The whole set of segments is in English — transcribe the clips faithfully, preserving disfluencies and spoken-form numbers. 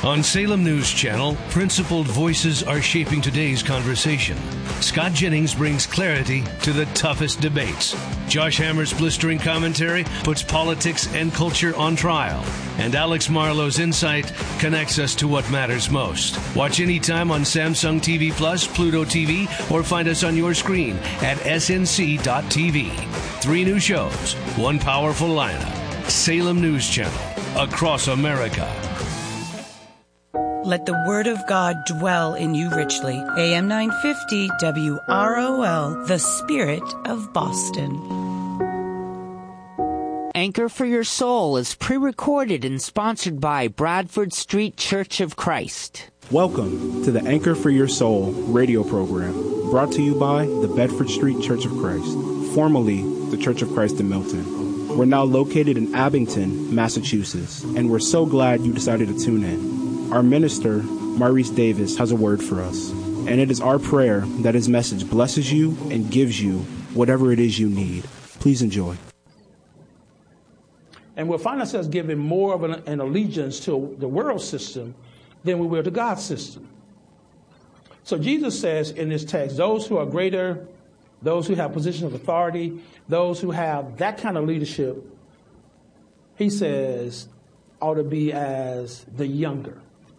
On Salem News Channel, principled voices are shaping today's conversation. Scott Jennings brings clarity to the toughest debates. Josh Hammer's blistering commentary puts politics and culture on trial. And Alex Marlowe's insight connects us to what matters most. Watch anytime on Samsung T V Plus, Pluto T V, or find us on your screen at S N C dot T V. Three new shows, one powerful lineup. Salem News Channel, across America. Let the word of God dwell in you richly. A M nine fifty W R O L, the spirit of Boston. Anchor for Your Soul is pre-recorded and sponsored by Bradford Street Church of Christ. Welcome to the Anchor for Your Soul radio program, brought to you by the Bedford Street Church of Christ, formerly the Church of Christ in Milton. We're now located in Abington, Massachusetts, and we're so glad you decided to tune in. Our minister, Maurice Davis, has a word for us, and it is our prayer that his message blesses you and gives you whatever it is you need. Please enjoy. And we'll find ourselves giving more of an, an allegiance to the world system than we will to God's system. So Jesus says in this text, those who are greater, those who have positions of authority, those who have that kind of leadership, he says, ought to be as the younger.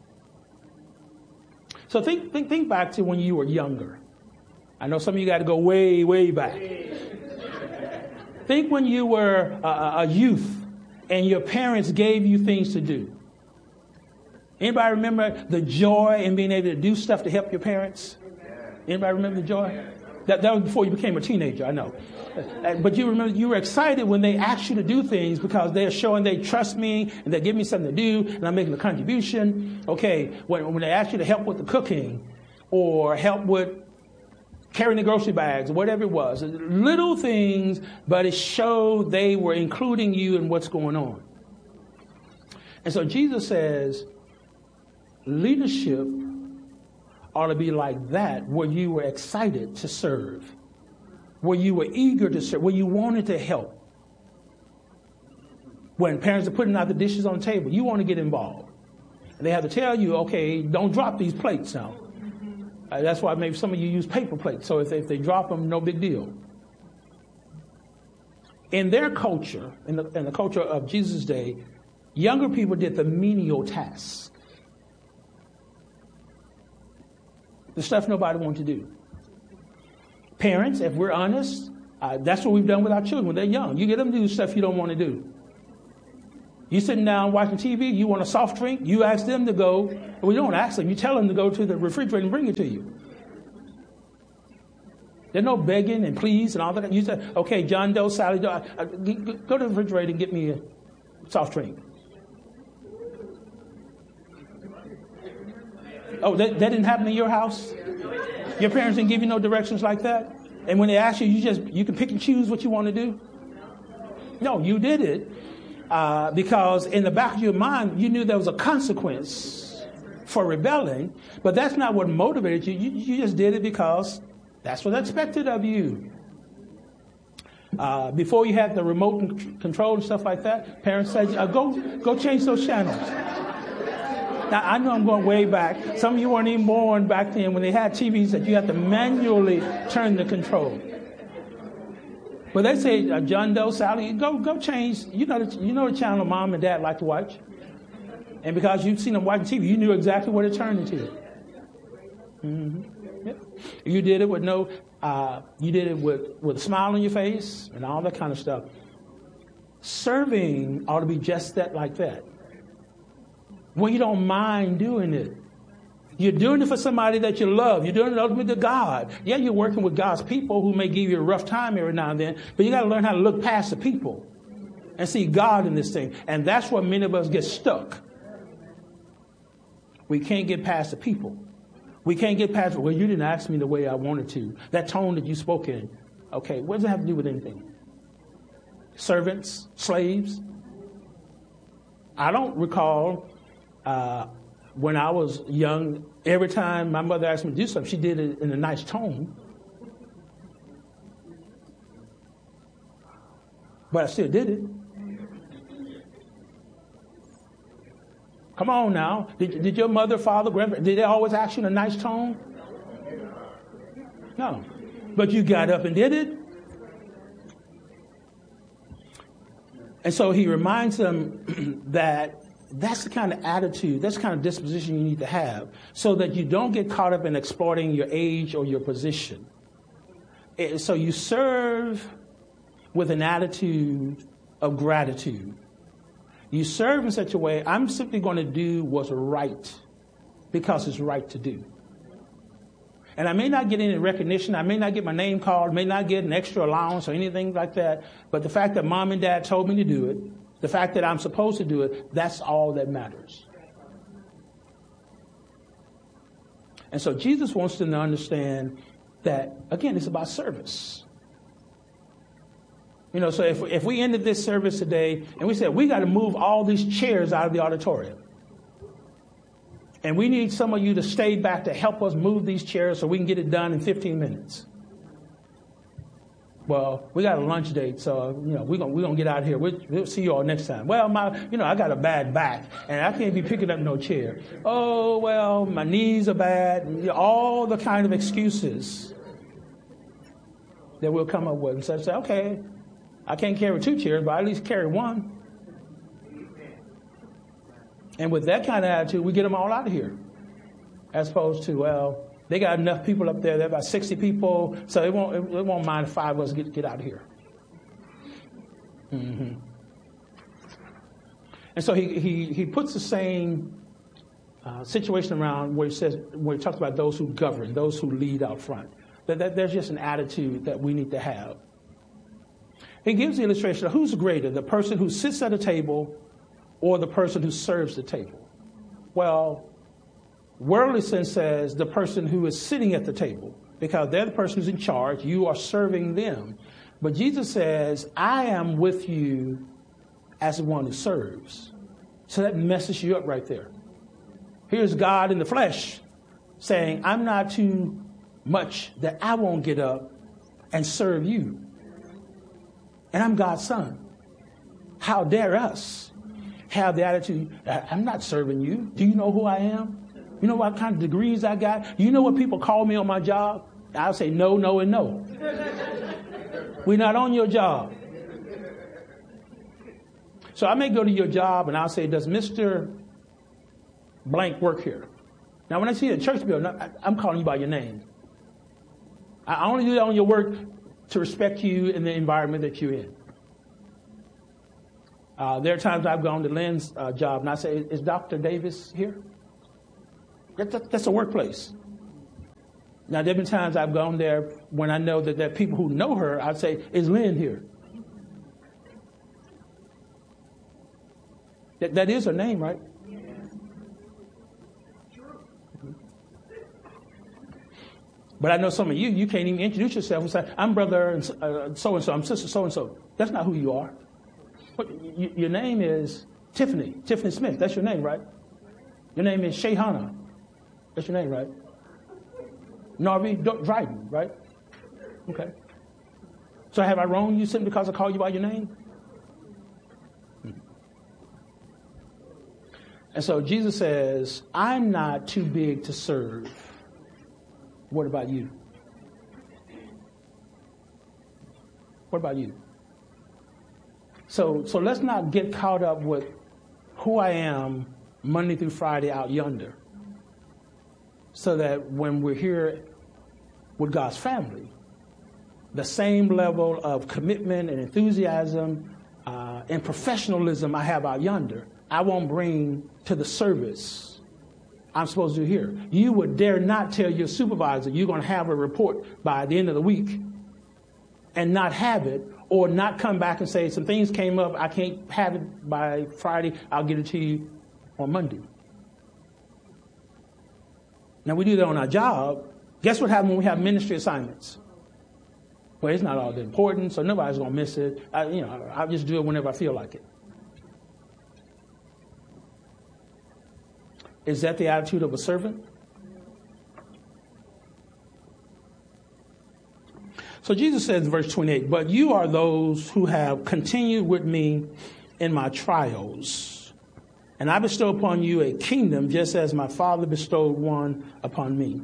So think, think, think back to when you were younger. I know some of you got to go way, way back. Think when you were a, a youth and your parents gave you things to do. Anybody remember the joy in being able to do stuff to help your parents? Anybody remember the joy? That, that was before you became a teenager, I know. But you remember, you were excited when they asked you to do things because they're showing they trust me and they give me something to do and I'm making a contribution. Okay, when, when they asked you to help with the cooking or help with carrying the grocery bags or whatever it was, little things, but it showed they were including you in what's going on. And so Jesus says, leadership ought to be like that, where you were excited to serve, where you were eager to serve, where you wanted to help. When parents are putting out the dishes on the table, you want to get involved. And they have to tell you, okay, don't drop these plates now. Uh, that's why maybe some of you use paper plates. So if they, if they drop them, no big deal. In their culture, in the, in the culture of Jesus' day, younger people did the menial tasks. The stuff nobody wanted to do. Parents, if we're honest, uh, that's what we've done with our children when they're young. You get them to do stuff you don't want to do. You sitting down watching T V, you want a soft drink, you ask them to go. Well, you don't ask them, you tell them to go to the refrigerator and bring it to you. There's no begging and please and all that. You say, okay, John Doe, Sally Doe, uh, go to the refrigerator and get me a soft drink. Oh, that, that didn't happen in your house? Your parents didn't give you no directions like that? And when they ask you, you just you can pick and choose what you want to do? No, you did it uh, because in the back of your mind, you knew there was a consequence for rebelling, but that's not what motivated you. You, you just did it because that's what's expected of you. Uh, before you had the remote and control and stuff like that, parents said, uh, go, go change those channels. Now, I know I'm going way back. Some of you weren't even born back then when they had T Vs that you had to manually turn the control. But they say, uh, John Doe, Sally, go go change. You know, the, you know the channel mom and dad like to watch. And because you've seen them watching T V, you knew exactly what it turned into. Mm-hmm. Yep. You did it with no, uh, you did it with, with a smile on your face and all that kind of stuff. Serving ought to be just that, like that. When you don't mind doing it. You're doing it for somebody that you love. You're doing it ultimately to God. Yeah, you're working with God's people who may give you a rough time every now and then, but you got to learn how to look past the people and see God in this thing. And that's where many of us get stuck. We can't get past the people. We can't get past, well, you didn't ask me the way I wanted to. That tone that you spoke in. Okay, what does it have to do with anything? Servants, slaves. I don't recall uh, when I was young, every time my mother asked me to do something, she did it in a nice tone. But I still did it. Come on now. Did, did your mother, father, grandparents, did they always ask you in a nice tone? No. But you got up and did it. And so he reminds them that that's the kind of attitude, that's the kind of disposition you need to have so that you don't get caught up in exploiting your age or your position. So you serve with an attitude of gratitude. You serve in such a way, I'm simply going to do what's right because it's right to do. And I may not get any recognition. I may not get my name called, may not get an extra allowance or anything like that. But the fact that mom and dad told me to do it, the fact that I'm supposed to do it, that's all that matters. And so Jesus wants them to understand that, again, it's about service. You know, so if, if we ended this service today and we said, we got to move all these chairs out of the auditorium. And we need some of you to stay back to help us move these chairs so we can get it done in fifteen minutes. Well, we got a lunch date, so, you know, we're going we're gonna get out of here. We'll, we'll see you all next time. Well, my, you know, I got a bad back, and I can't be picking up no chair. Oh, well, my knees are bad. All the kind of excuses that we'll come up with. And so say, okay, I can't carry two chairs, but I at least carry one. And with that kind of attitude, we get them all out of here. As opposed to, well, they got enough people up there. There are about sixty people, so it won't, it, it won't mind if five of us get, get out of here. Mm-hmm. And so he, he, he puts the same uh, situation around where he says, where he talks about those who govern, those who lead out front. That, that there's just an attitude that we need to have. He gives the illustration of who's greater, the person who sits at a table or the person who serves the table. Well, worldly sense says the person who is sitting at the table, because they're the person who's in charge. You are serving them. But Jesus says, I am with you as the one who serves. So that messes you up right there. Here's God in the flesh saying, I'm not too much that I won't get up and serve you. And I'm God's son. How dare us have the attitude, I'm not serving you. Do you know who I am? You know what kind of degrees I got? You know what people call me on my job? I'll say no, no, and no. We're not on your job. So I may go to your job and I'll say, does Mister Blank work here? Now, when I see a church building, I'm calling you by your name. I only do that on your work to respect you in the environment that you're in. Uh, there are times I've gone to Lynn's uh, job and I say, is Doctor Davis here? That, that, that's a workplace. Now, there have been times I've gone there when I know that there are people who know her. I'd say, is Lynn here? That, that is her name, right? Yeah. But I know some of you, you can't even introduce yourself and say, I'm brother and uh, so-and-so, I'm sister so-and-so. That's not who you are. But y- your name is Tiffany, Tiffany Smith. That's your name, right? Your name is Shayhana. That's your name, right? Narvi Dryden, right? Okay. So have I wronged you simply because I call you by your name? Hmm. And so Jesus says, I'm not too big to serve. What about you? What about you? So, so let's not get caught up with who I am Monday through Friday out yonder. So that when we're here with God's family, the same level of commitment and enthusiasm uh, and professionalism I have out yonder, I won't bring to the service I'm supposed to do here. You would dare not tell your supervisor you're going to have a report by the end of the week and not have it, or not come back and say, some things came up, I can't have it by Friday, I'll get it to you on Monday. Now, we do that on our job. Guess what happens when we have ministry assignments? Well, it's not all that important, so nobody's going to miss it. I, you know, I'll just do it whenever I feel like it. Is that the attitude of a servant? So Jesus says in verse twenty-eight, but you are those who have continued with me in my trials, And I bestow upon you a kingdom just as my Father bestowed one upon me.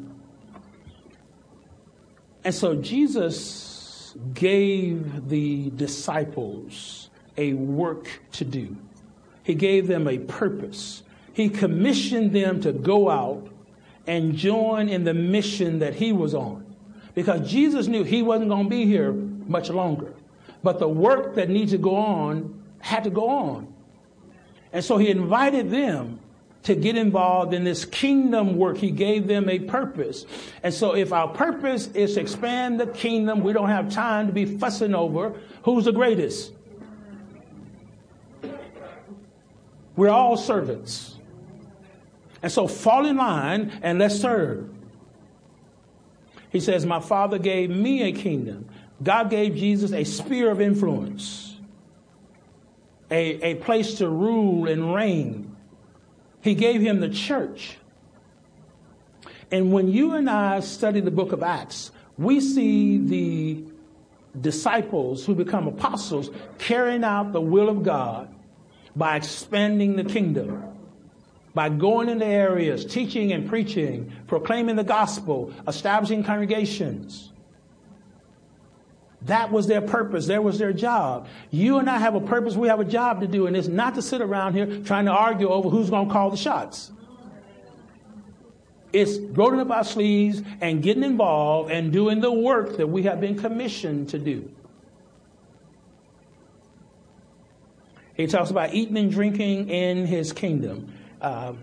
And so Jesus gave the disciples a work to do. He gave them a purpose. He commissioned them to go out and join in the mission that he was on. Because Jesus knew he wasn't going to be here much longer. But the work that needs to go on had to go on. And so he invited them to get involved in this kingdom work. He gave them a purpose. And so if our purpose is to expand the kingdom, we don't have time to be fussing over who's the greatest. We're all servants. And so fall in line and let's serve. He says, my Father gave me a kingdom. God gave Jesus a sphere of influence, a, a place to rule and reign. He gave him the church. And when you and I study the book of Acts, we see the disciples who become apostles carrying out the will of God by expanding the kingdom, by going into areas, teaching and preaching, proclaiming the gospel, establishing congregations. That was their purpose. That was their job. You and I have a purpose. We have a job to do, and it's not to sit around here trying to argue over who's going to call the shots. It's rolling up our sleeves and getting involved and doing the work that we have been commissioned to do. He talks about eating and drinking in his kingdom. Um,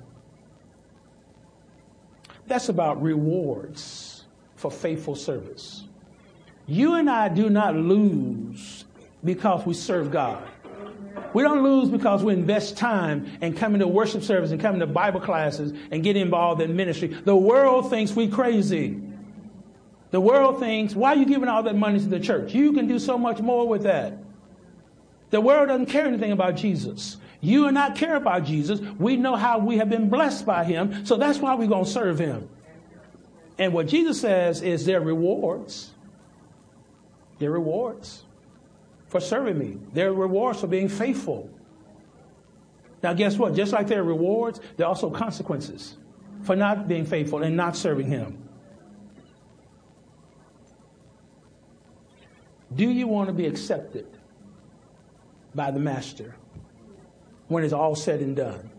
that's about rewards for faithful service. You and I do not lose because we serve God. We don't lose because we invest time and come into worship service and come into Bible classes and get involved in ministry. The world thinks we crazy. The world thinks, why are you giving all that money to the church? You can do so much more with that. The world doesn't care anything about Jesus. You and I care about Jesus. We know how we have been blessed by him. So that's why we're going to serve him. And what Jesus says is their rewards. Their rewards for serving me. Their rewards for being faithful. Now guess what? Just like there are rewards, there are also consequences for not being faithful and not serving him. Do you want to be accepted by the master when it's all said and done?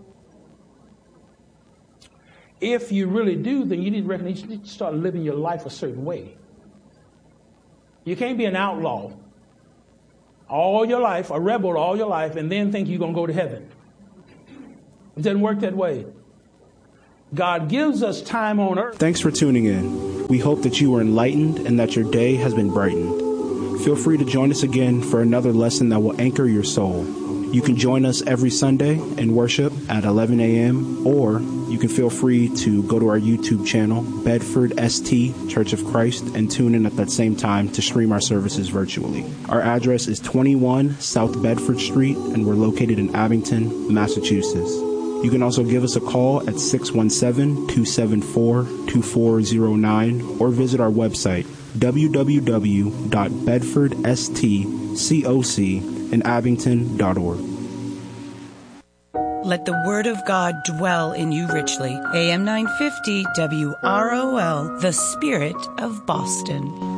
If you really do, then you need to recognize, you need to start living your life a certain way. You can't be an outlaw all your life, a rebel all your life, and then think you're going to go to heaven. It doesn't work that way. God gives us time on earth. Thanks for tuning in. We hope that you were enlightened and that your day has been brightened. Feel free to join us again for another lesson that will anchor your soul. You can join us every Sunday in worship at eleven a.m. or you can feel free to go to our YouTube channel, Bedford S T Church of Christ, and tune in at that same time to stream our services virtually. Our address is twenty-one South Bedford Street, and we're located in Abington, Massachusetts. You can also give us a call at six one seven, two seven four, two four zero nine or visit our website, w w w dot bedford s t coc in abington dot org. Let the word of God dwell in you richly. A M nine fifty W R O L, the Spirit of Boston.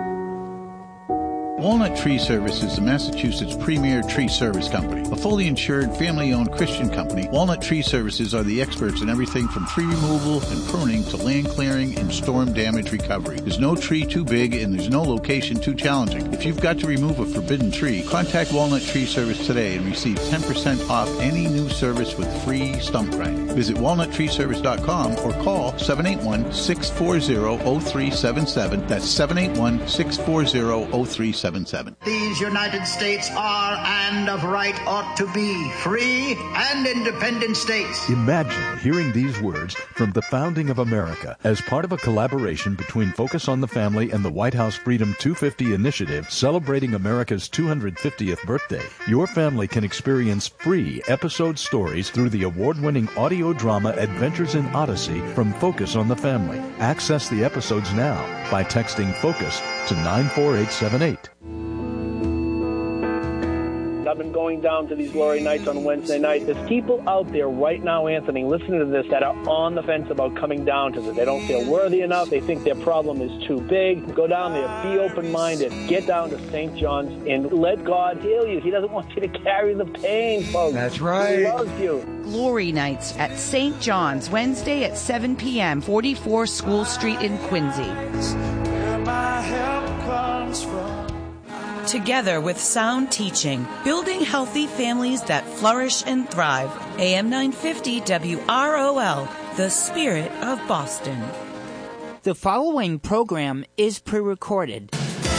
Walnut Tree Service is the Massachusetts premier tree service company. A fully insured, family-owned Christian company, Walnut Tree Services are the experts in everything from tree removal and pruning to land clearing and storm damage recovery. There's no tree too big and there's no location too challenging. If you've got to remove a forbidden tree, contact Walnut Tree Service today and receive ten percent off any new service with free stump grinding. Visit walnut tree service dot com or call seven eight one, six four zero, zero three seven seven. That's seven eight one, six four zero, zero three seven seven. These United States are and of right ought to be free and independent states. Imagine hearing these words from the founding of America as part of a collaboration between Focus on the Family and the White House Freedom two fifty initiative celebrating America's two hundred fiftieth birthday. Your family can experience free episode stories through the award-winning audio drama Adventures in Odyssey from Focus on the Family. Access the episodes now by texting FOCUS to nine four eight seven eight. I've been going down to these glory nights on Wednesday night. There's people out there right now, Anthony, listening to this that are on the fence about coming down to this. They don't feel worthy enough. They think their problem is too big. Go down there. Be open-minded. Get down to Saint John's and let God heal you. He doesn't want you to carry the pain, folks. That's right. He loves you. Glory Nights at Saint John's, Wednesday at seven p.m., forty-four School Street in Quincy. Where my help comes from. Together with sound teaching, building healthy families that flourish and thrive. A M nine fifty W R O L, the Spirit of Boston. The following program is pre-recorded.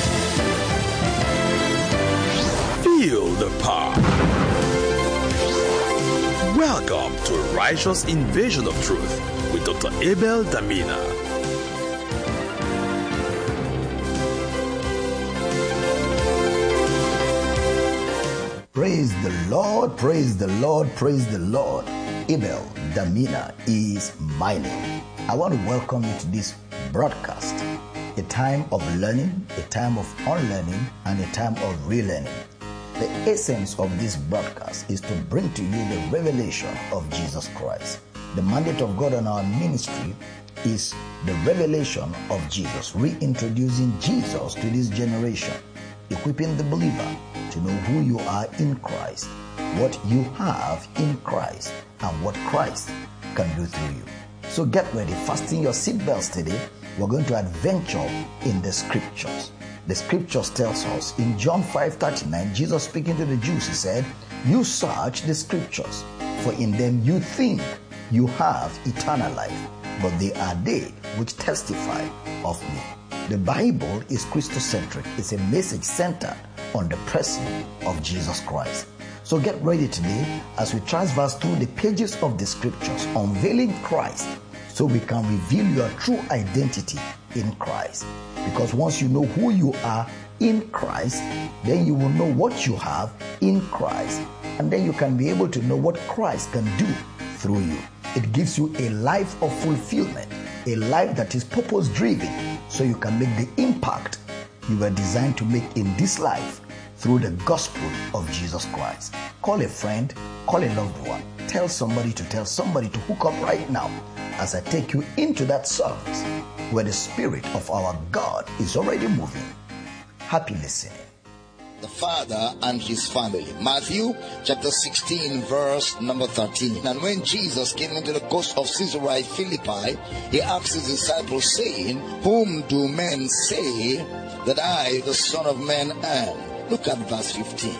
Feel the power. Welcome to Righteous Invasion of Truth with Doctor Abel Damina. Praise the Lord, praise the Lord, praise the Lord. Abel Damina is my name. I want to welcome you to this broadcast, a time of learning, a time of unlearning, and a time of relearning. The essence of this broadcast is to bring to you the revelation of Jesus Christ. The mandate of God on our ministry is the revelation of Jesus, reintroducing Jesus to this generation, equipping the believer to know who you are in Christ, what you have in Christ, and what Christ can do through you. So get ready, fasten your seatbelts today. We're going to adventure in the scriptures. The scriptures tells us in John five thirty-nine, Jesus speaking to the Jews, he said, "You search the scriptures, for in them you think you have eternal life, but they are they which testify of me." The Bible is Christocentric. It's a message centered on the person of Jesus Christ. So get ready today as we transverse through the pages of the scriptures, unveiling Christ so we can reveal your true identity in Christ. Because once you know who you are in Christ, then you will know what you have in Christ, and then you can be able to know what Christ can do through you. It gives you a life of fulfillment, a life that is purpose-driven, so you can make the impact you were designed to make in this life through the gospel of Jesus Christ. Call a friend, call a loved one, tell somebody to tell somebody to hook up right now as I take you into that service where the Spirit of our God is already moving. Happy listening. The Father and his family. Matthew chapter sixteen, verse number thirteen. And when Jesus came into the coast of Caesarea Philippi, he asked his disciples, saying, "Whom do men say that I, the Son of Man, am?" Look at verse fifteen.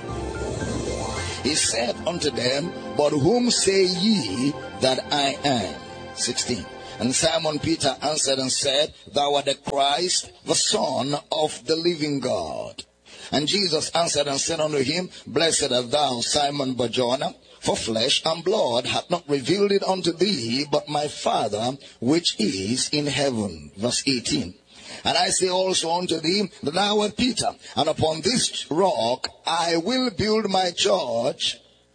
He said unto them, "But whom say ye that I am?" sixteen. And Simon Peter answered and said, "Thou art the Christ, the Son of the living God." And Jesus answered and said unto him, "Blessed art thou, Simon Bar-Jonah, for flesh and blood hath not revealed it unto thee, but my Father which is in heaven." Verse eighteen. "And I say also unto thee that thou art Peter, and upon this rock I will build my church,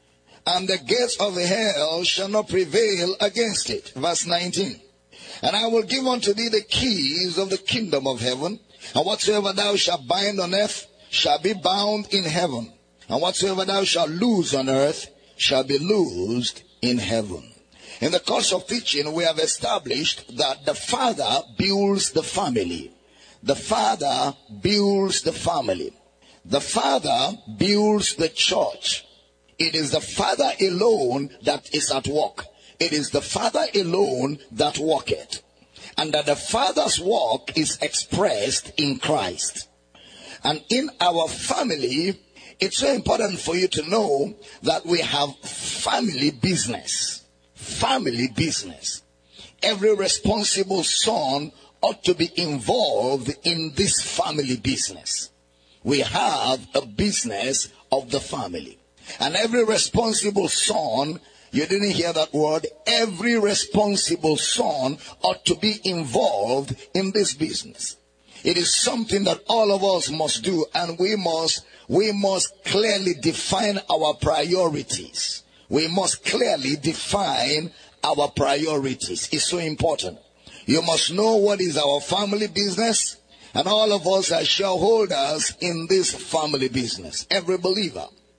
and the gates of hell shall not prevail against it." Verse nineteen. "And I will give unto thee the keys of the kingdom of heaven, and whatsoever thou shalt bind on earth shall be bound in heaven, and whatsoever thou shalt loose on earth shall be loosed in heaven." In the course of teaching, we have established that the Father builds the family. The Father builds the family. The Father builds the church. It is the Father alone that is at work. It is the Father alone that worketh. And that the Father's work is expressed in Christ. And in our family, it's so important for you to know that we have family business. Family business. Every responsible son ought to be involved in this family business. We have a business of the family. And every responsible son, you didn't hear that word, every responsible son ought to be involved in this business. It is something that all of us must do, and we must we must clearly define our priorities. We must clearly define our priorities. It's so important. You must know what is our family business, and all of us are shareholders in this family business. Every believer.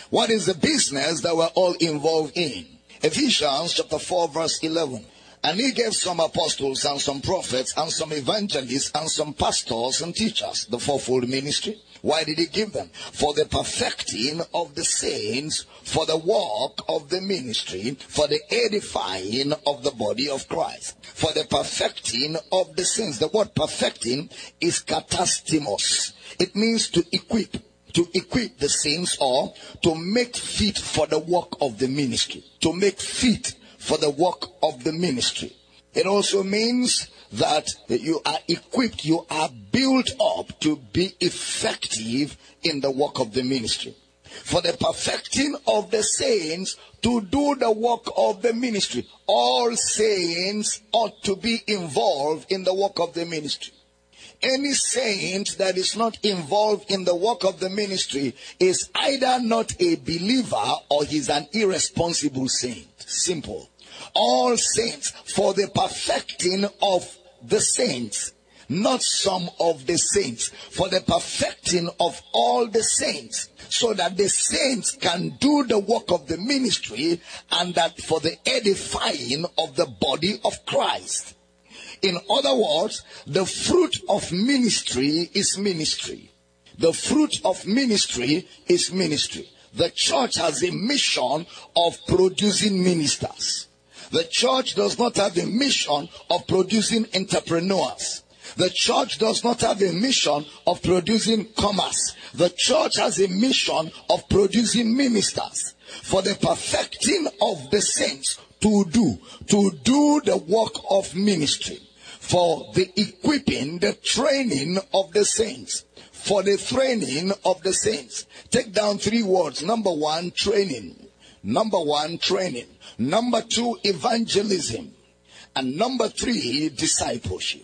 What is the business that we're all involved in? Ephesians chapter four verse eleven. And he gave some apostles and some prophets and some evangelists and some pastors and teachers, the fourfold ministry. Why did he give them? For the perfecting of the saints, for the work of the ministry, for the edifying of the body of Christ. For the perfecting of the saints. The word perfecting is katastimos. It means to equip. To equip the saints, or to make fit for the work of the ministry. To make fit for the work of the ministry. It also means that you are equipped, you are built up to be effective in the work of the ministry. For the perfecting of the saints, to do the work of the ministry. All saints ought to be involved in the work of the ministry. Any saint that is not involved in the work of the ministry is either not a believer or he's an irresponsible saint. Simple. All saints, for the perfecting of the saints, not some of the saints, for the perfecting of all the saints, so that the saints can do the work of the ministry, and that for the edifying of the body of Christ. In other words, the fruit of ministry is ministry. The fruit of ministry is ministry. The church has a mission of producing ministers. The church does not have a mission of producing entrepreneurs. The church does not have a mission of producing commerce. The church has a mission of producing ministers for the perfecting of the saints to do, to do the work of ministry. For the equipping, the training of the saints. For the training of the saints. Take down three words. Number one, training. Number one, training. Number two, evangelism. And number three, discipleship.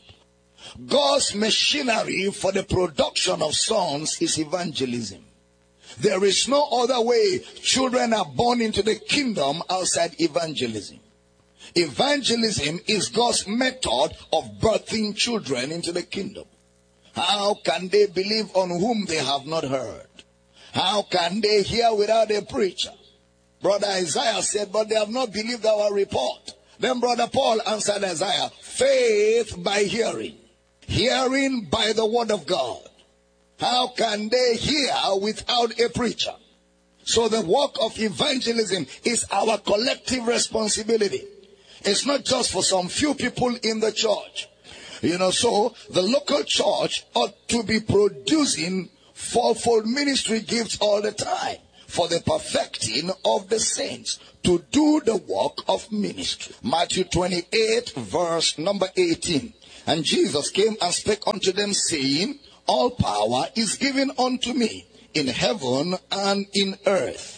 God's machinery for the production of sons is evangelism. There is no other way children are born into the kingdom outside evangelism. Evangelism is God's method of birthing children into the kingdom. How can they believe on whom they have not heard? How can they hear without a preacher? Brother Isaiah said, but they have not believed our report. Then Brother Paul answered Isaiah, faith by hearing, hearing by the word of God. How can they hear without a preacher? So the work of evangelism is our collective responsibility. It's not just for some few people in the church. You know, so the local church ought to be producing fourfold ministry gifts all the time for the perfecting of the saints to do the work of ministry. Matthew twenty-eight verse number eighteen. And Jesus came and spake unto them, saying, all power is given unto me in heaven and in earth.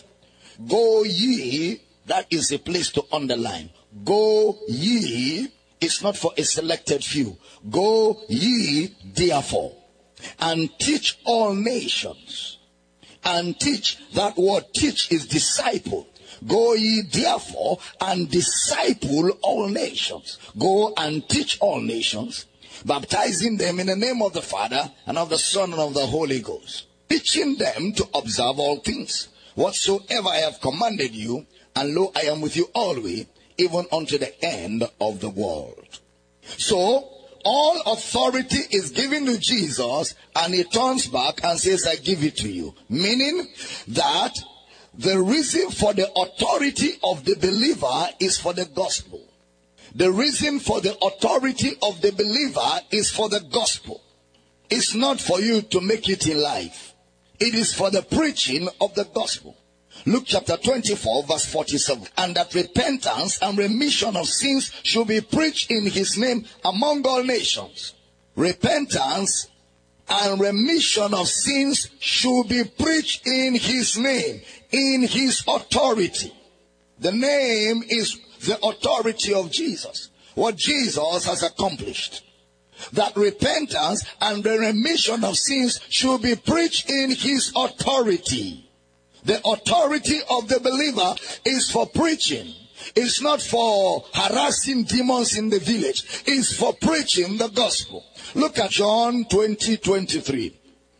Go ye, that is a place to underline. Go ye is not for a selected few. Go ye therefore and teach all nations. And teach, that word teach is disciple. Go ye therefore and disciple all nations. Go and teach all nations, baptizing them in the name of the Father and of the Son and of the Holy Ghost, teaching them to observe all things whatsoever I have commanded you, and lo, I am with you always, even unto the end of the world. So, all authority is given to Jesus, and he turns back and says, I give it to you. Meaning that the reason for the authority of the believer is for the gospel. The reason for the authority of the believer is for the gospel. It's not for you to make it in life. It is for the preaching of the gospel. Luke chapter twenty-four verse forty-seven. And that repentance and remission of sins should be preached in his name among all nations. Repentance and remission of sins should be preached in his name, in his authority. The name is the authority of Jesus. What Jesus has accomplished. That repentance and the remission of sins should be preached in his authority. The authority of the believer is for preaching. It's not for harassing demons in the village. It's for preaching the gospel. Look at John twenty twenty-three.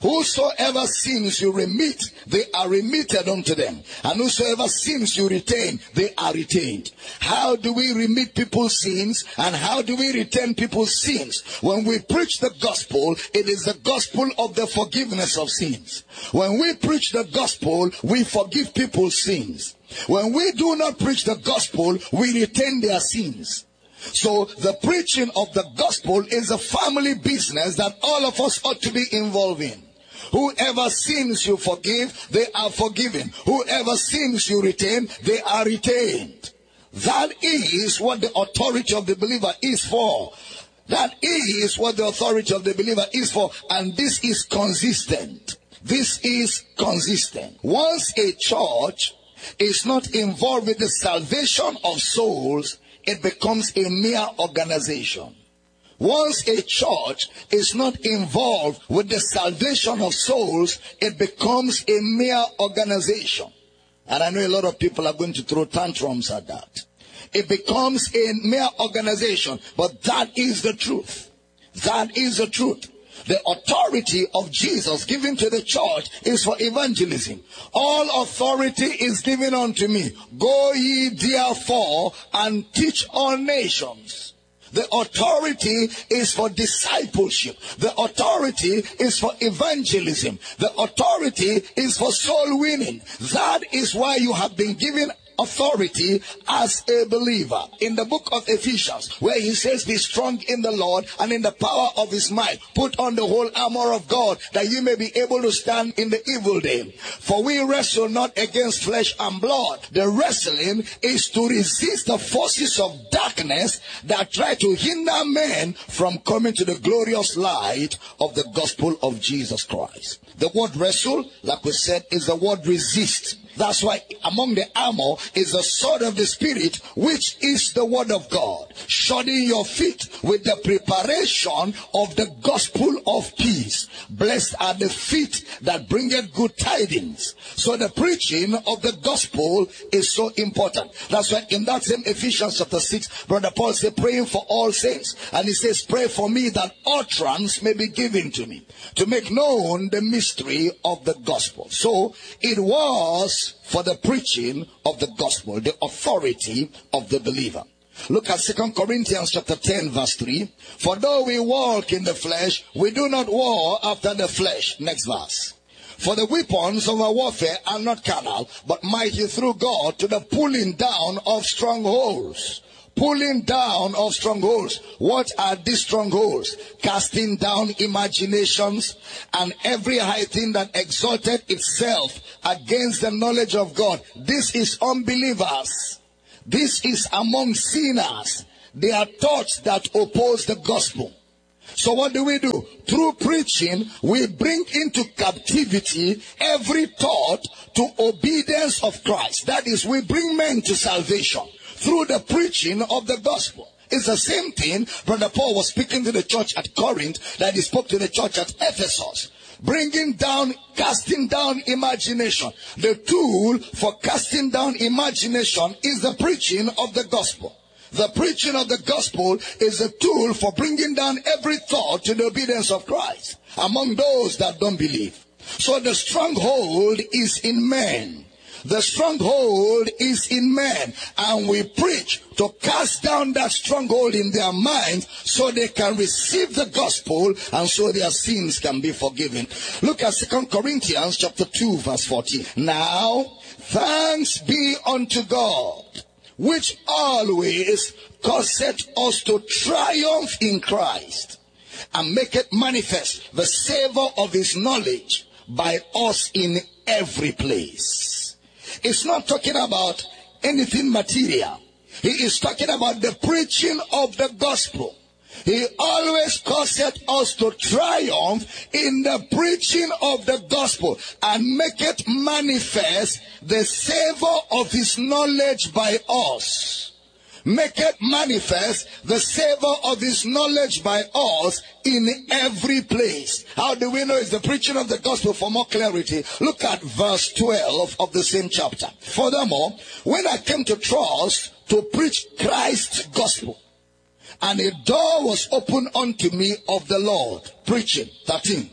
Whosoever sins you remit, they are remitted unto them. And whosoever sins you retain, they are retained. How do we remit people's sins and how do we retain people's sins? When we preach the gospel, it is the gospel of the forgiveness of sins. When we preach the gospel, we forgive people's sins. When we do not preach the gospel, we retain their sins. So the preaching of the gospel is a family business that all of us ought to be involved in. Whoever sins you forgive, they are forgiven. Whoever sins you retain, they are retained. That is what the authority of the believer is for. That is what the authority of the believer is for. And this is consistent. This is consistent. Once a church is not involved with the salvation of souls, it becomes a mere organization. Once a church is not involved with the salvation of souls, it becomes a mere organization. And I know a lot of people are going to throw tantrums at that. It becomes a mere organization, but that is the truth. That is the truth. The authority of Jesus given to the church is for evangelism. All authority is given unto me. Go ye therefore and teach all nations. The authority is for discipleship. The authority is for evangelism. The authority is for soul winning. That is why you have been given authority as a believer. In the book of Ephesians, where he says, be strong in the Lord and in the power of his might. Put on the whole armor of God, that you may be able to stand in the evil day. For we wrestle not against flesh and blood. The wrestling is to resist the forces of darkness that try to hinder men from coming to the glorious light of the gospel of Jesus Christ. The word wrestle, like we said, is the word resist. That's why among the armor is the sword of the Spirit, which is the word of God. Shodding your feet with the preparation of the gospel of peace. Blessed are the feet that bringeth good tidings. So the preaching of the gospel is so important. That's why in that same Ephesians chapter six, Brother Paul said, praying for all saints. And he says, pray for me that utterance may be given to me, to make known the mystery of the gospel. So it was for the preaching of the gospel, the authority of the believer. Look at Second Corinthians chapter ten verse three. For though we walk in the flesh, we do not war after the flesh. Next verse. For the weapons of our warfare are not carnal, but mighty through God to the pulling down of strongholds. Pulling down of strongholds. What are these strongholds? Casting down imaginations and every high thing that exalted itself against the knowledge of God. This is unbelievers. This is among sinners. They are thoughts that oppose the gospel. So what do we do? Through preaching, we bring into captivity every thought to obedience of Christ. That is, we bring men to salvation through the preaching of the gospel. It's the same thing Brother Paul was speaking to the church at Corinth that he spoke to the church at Ephesus. Bringing down, casting down imagination. The tool for casting down imagination is the preaching of the gospel. The preaching of the gospel is a tool for bringing down every thought to the obedience of Christ among those that don't believe. So the stronghold is in men. The stronghold is in men, and we preach to cast down that stronghold in their minds so they can receive the gospel and so their sins can be forgiven. Look at Second Corinthians chapter two verse fourteen. Now, thanks be unto God, which always causeth us to triumph in Christ, and maketh manifest the savor of his knowledge by us in every place. It's not talking about anything material. He is talking about the preaching of the gospel. He always causeth us to triumph in the preaching of the gospel and make it manifest the savor of his knowledge by us. Make it manifest the savor of his knowledge by us in every place. How do we know it's the preaching of the gospel? For more clarity, look at verse twelve of the same chapter. Furthermore, when I came to trust to preach Christ's gospel, and a door was opened unto me of the Lord. Preaching. thirteen.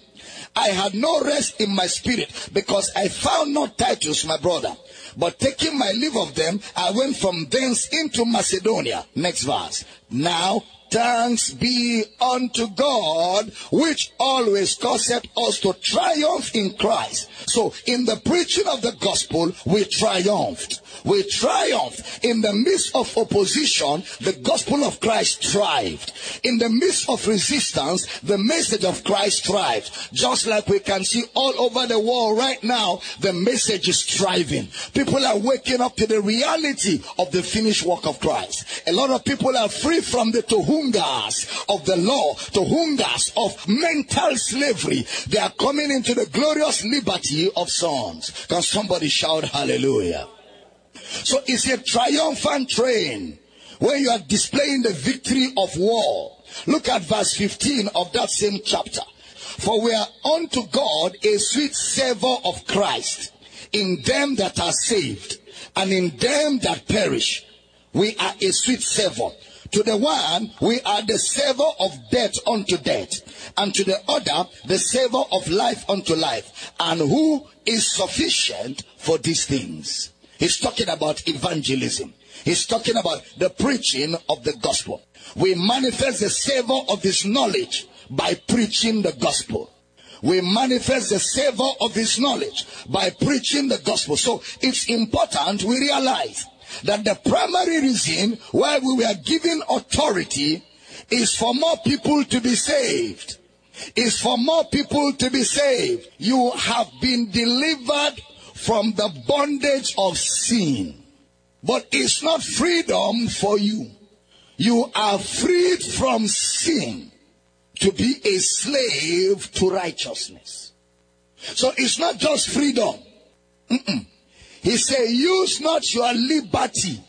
I had no rest in my spirit, because I found not Titus my brother. But taking my leave of them, I went from thence into Macedonia. Next verse. Now, thanks be unto God, which always causeth us to triumph in Christ. So, in the preaching of the gospel, we triumphed. We triumphed. In the midst of opposition, the gospel of Christ thrived. In the midst of resistance, the message of Christ thrived. Just like we can see all over the world right now, the message is thriving. People are waking up to the reality of the finished work of Christ. A lot of people are free from the tohungas of the law, tohungas of mental slavery. They are coming into the glorious liberty of sons. Can somebody shout hallelujah? So it's a triumphant train when you are displaying the victory of war. Look at verse fifteen of that same chapter. For we are unto God a sweet savour of Christ in them that are saved and in them that perish. We are a sweet savour. To the one, we are the savour of death unto death, and to the other, the savour of life unto life. And who is sufficient for these things? He's talking about evangelism. He's talking about the preaching of the gospel. We manifest the savour of his knowledge by preaching the gospel. We manifest the savour of his knowledge by preaching the gospel. So it's important we realize that the primary reason why we were given authority is for more people to be saved. Is for more people to be saved. You have been delivered from the bondage of sin. But it's not freedom for you. You are freed from sin to be a slave to righteousness. So it's not just freedom. Mm-mm. He said, use not your liberty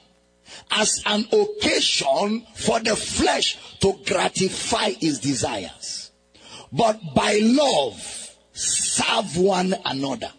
as an occasion for the flesh to gratify its desires, but by love serve one another.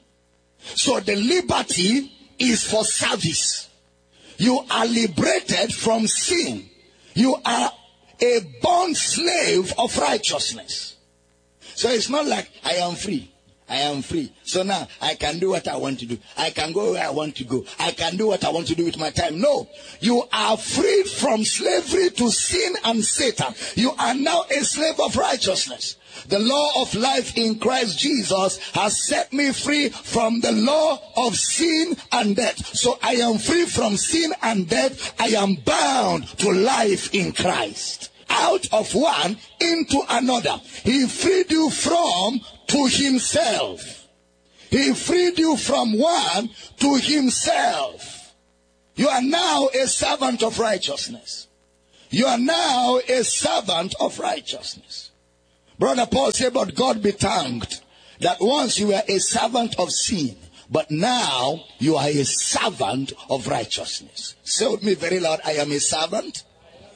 So the liberty is for service. You are liberated from sin. You are a bond slave of righteousness. So it's not like I am free. I am free. So now I can do what I want to do. I can go where I want to go. I can do what I want to do with my time. No. You are freed from slavery to sin and Satan. You are now a slave of righteousness. The law of life in Christ Jesus has set me free from the law of sin and death. So I am free from sin and death. I am bound to life in Christ. Out of one into another. He freed you from to himself. He freed you from one to himself. You are now a servant of righteousness. You are now a servant of righteousness. Brother Paul said, but God be thanked that once you were a servant of sin, but now you are a servant of righteousness. Say with me very loud, I am a servant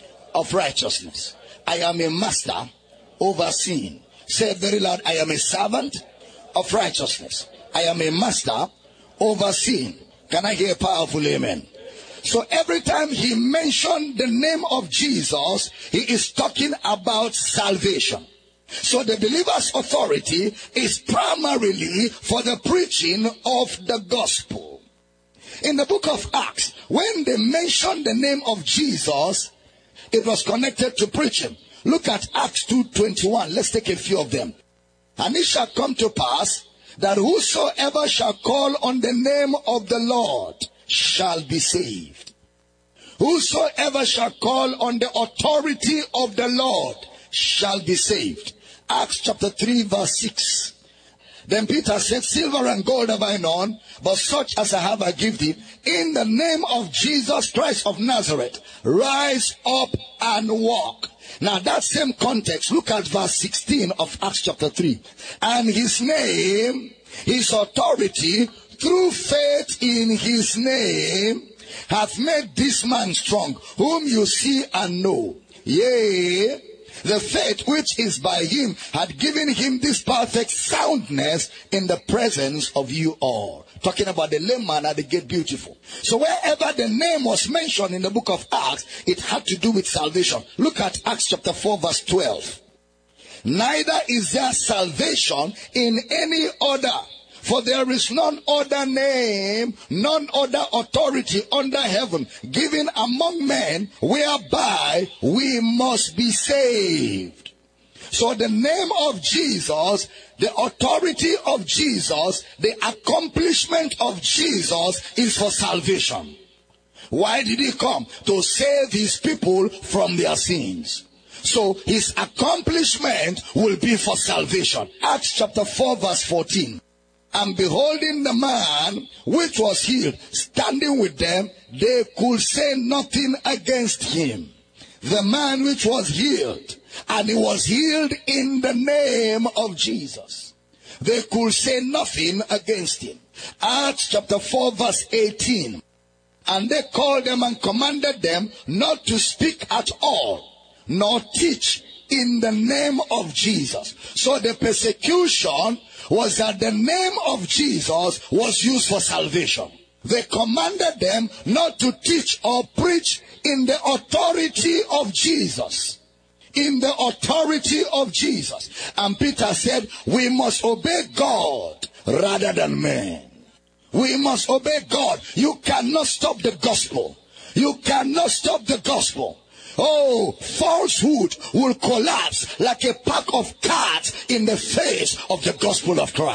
of righteousness. I am a master over sin. Say it very loud, I am a servant of righteousness. I am a master over sin. Can I hear a powerful amen? So every time he mentioned the name of Jesus, he is talking about salvation. So the believer's authority is primarily for the preaching of the gospel. In the book of Acts, when they mentioned the name of Jesus, it was connected to preaching. Look at Acts two twenty-one. Let's take a few of them. And it shall come to pass that whosoever shall call on the name of the Lord shall be saved. Whosoever shall call on the authority of the Lord shall be saved. Acts chapter three verse six. Then Peter said, silver and gold have I none, but such as I have I give thee. In the name of Jesus Christ of Nazareth, rise up and walk. Now that same context, look at verse sixteen of Acts chapter three. And his name, his authority, through faith in his name, hath made this man strong, whom you see and know. Yea, the faith which is by him had given him this perfect soundness in the presence of you all. Talking about the lame man at the gate beautiful. So wherever the name was mentioned in the book of Acts, it had to do with salvation. Look at Acts chapter four verse twelve. Neither is there salvation in any other. For there is none other name, none other authority under heaven given among men whereby we must be saved. So the name of Jesus, the authority of Jesus, the accomplishment of Jesus is for salvation. Why did he come? To save his people from their sins. So his accomplishment will be for salvation. Acts chapter four verse fourteen. And beholding the man which was healed, standing with them, they could say nothing against him. The man which was healed, and he was healed in the name of Jesus. They could say nothing against him. Acts chapter four verse eighteen. And they called them and commanded them not to speak at all, nor teach in the name of Jesus. So the persecution was that the name of Jesus was used for salvation. They commanded them not to teach or preach in the authority of Jesus. In the authority of Jesus. And Peter said, we must obey God rather than men. We must obey God. You cannot stop the gospel. You cannot stop the gospel. Oh, falsehood will collapse like a pack of cards in the face of the gospel of Christ.